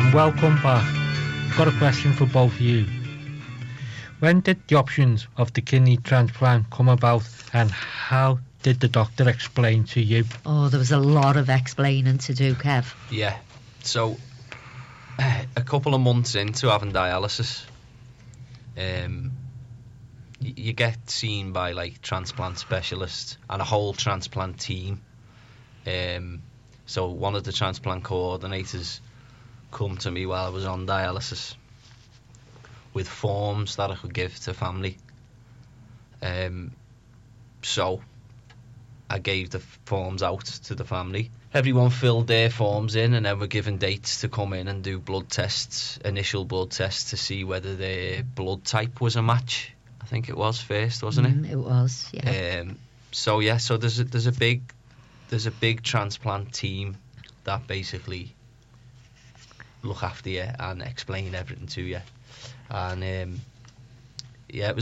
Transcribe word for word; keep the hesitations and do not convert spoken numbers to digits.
and welcome back. I've got a question for both of you. When did the options of the kidney transplant come about, and how did the doctor explain to you? Oh, there was a lot of explaining to do, Kev. Yeah, so a couple of months into having dialysis, um, y- you get seen by like transplant specialists and a whole transplant team. Um, so one of the transplant coordinators come to me while I was on dialysis with forms that I could give to family. Um, so I gave the forms out to the family. Everyone filled their forms in, and then were given dates to come in and do blood tests, initial blood tests, to see whether their blood type was a match. I think it was first, wasn't Mm, it? it was, yeah. Um, so yeah, so there's a, there's a big there's a big transplant team that basically look after you and explain everything to you. And um, yeah, it was